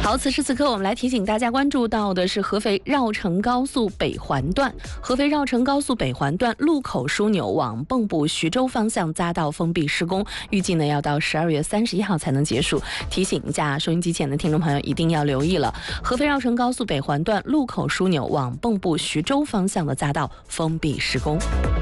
好，此时此刻我们来提醒大家关注到的是合肥绕城高速北环段。合肥绕城高速北环段路口枢纽往蚌埠徐州方向匝道封闭施工，预计呢要到12月31号才能结束。提醒一下收音机前的听众朋友一定要留意了，合肥绕城高速北环段路口枢纽往蚌埠徐州方向的匝道封闭施工。